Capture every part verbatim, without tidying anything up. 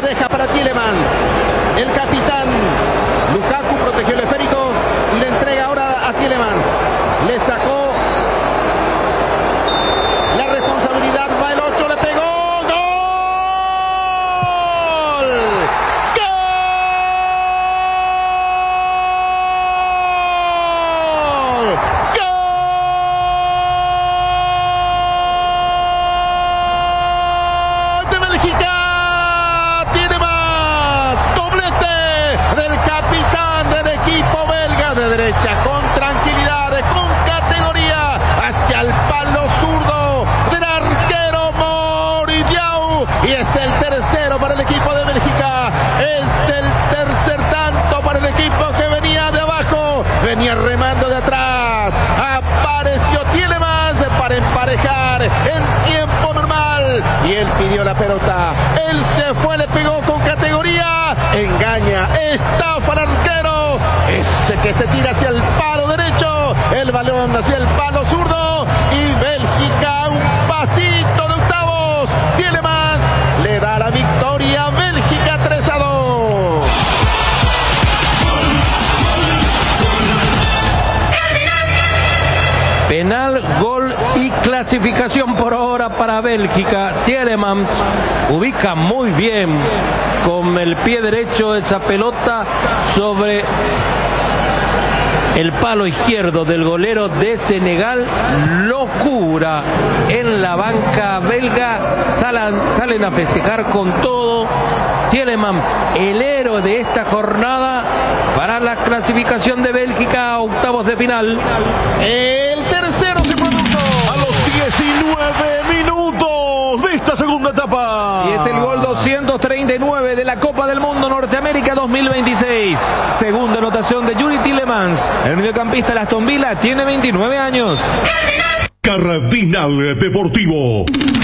deja para Tielemans. El capitán Lukaku protegió el esférico y le entrega ahora a Tielemans. Le sacó la responsabilidad. Va el ocho, le pegó. Con tranquilidad, con categoría, hacia el palo zurdo del arquero Moridiau, y es el tercero para el equipo de Bélgica. Es el tercer tanto para el equipo que venía de abajo, venía remando de atrás. Apareció Tielemans para emparejar en tiempo normal y él pidió la pelota. Él se fue, le pegó con categoría, engaña, estafa al arquero. Ese que se tira hacia el palo derecho, el balón hacia el palo zurdo, y Bélgica un pasito de octavos. Tielemans le da la victoria a Bélgica tres a dos. Penal, gol y clasificación por ahora para Bélgica. Tielemans ubica muy bien con el pie derecho esa pelota sobre el palo izquierdo del golero de Senegal. Locura en la banca belga. Salen, salen a festejar con todo. Tielemans, el héroe de esta jornada para la clasificación de Bélgica a octavos de final. El tercero se produjo a los diecinueve minutos de esta segunda etapa. Y es el gol doscientos treinta y nueve de la Copa del Mundo Norteamérica dos mil veintiséis. Segunda anotación de Yuri Tielemans. El mediocampista de Aston Villa tiene veintinueve años. Cardinal Deportivo.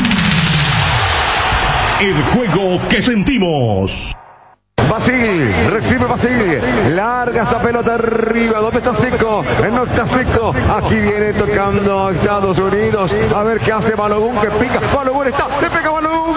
El juego que sentimos. Basil, recibe Basil, larga esa pelota arriba, ¿dónde está Seco? No está Seco, aquí viene tocando a Estados Unidos, a ver qué hace Balogun, que pica, Balogun está, le pega Balogun.